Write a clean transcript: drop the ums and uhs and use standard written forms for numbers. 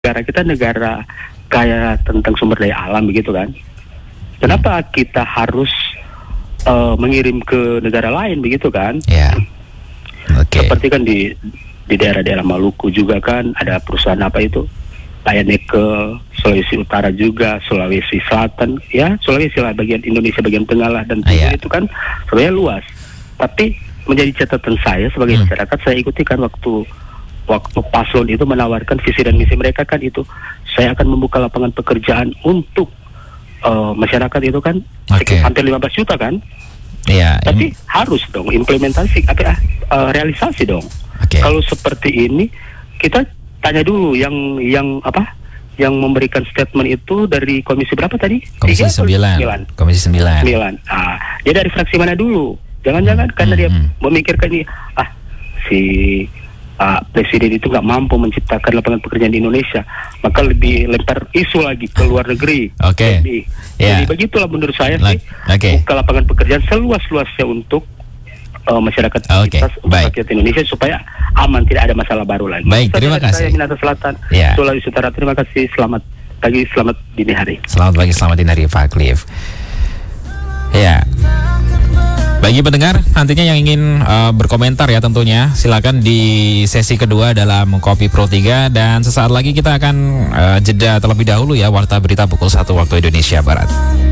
negara kita negara kaya tentang sumber daya alam begitu kan. Kenapa kita harus mengirim ke negara lain begitu kan? Ya. Oke. Seperti kan di daerah-daerah Maluku juga kan ada perusahaan apa itu? ke Sulawesi Utara juga, Sulawesi Selatan, ya Sulawesi lah bagian Indonesia bagian tengah lah dan timur itu kan sebenarnya luas. Tapi menjadi catatan saya sebagai masyarakat, saya ikuti kan waktu paslon itu menawarkan visi dan misi mereka kan itu, saya akan membuka lapangan pekerjaan untuk masyarakat itu kan hampir 15 juta kan. Iya. Tapi harus dong implementasi realisasi dong. Kalau seperti ini kita tanya dulu yang memberikan statement itu dari komisi berapa tadi? Komisi 9. Komisi 9. Dia dari fraksi mana dulu? Jangan-jangan karena dia memikirkan ini, si Presiden itu nggak mampu menciptakan lapangan pekerjaan di Indonesia, maka lebih lempar isu lagi ke luar negeri. Jadi begitulah menurut saya sih, buka lapangan pekerjaan seluas-luasnya untuk masyarakat kita, rakyat Indonesia supaya aman, tidak ada masalah baru lagi. Baik, terima kasih. Saya Minahasa Selatan, Sulawesi Utara. Terima kasih. Selamat pagi, selamat dini hari. Selamat pagi, selamat dini hari, Pak Cliff. Ya. Bagi pendengar nantinya yang ingin berkomentar ya tentunya silakan di sesi kedua dalam Kopi Pro 3, dan sesaat lagi kita akan jeda terlebih dahulu ya, warta berita pukul 1 waktu Indonesia Barat.